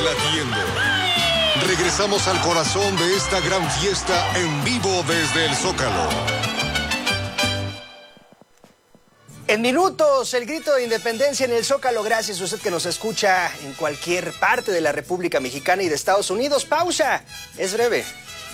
latiendo. Regresamos al corazón de esta gran fiesta en vivo desde el Zócalo. En minutos, el grito de independencia en el Zócalo. Gracias a usted que nos escucha en cualquier parte de la República Mexicana y de Estados Unidos. Pausa. Es breve.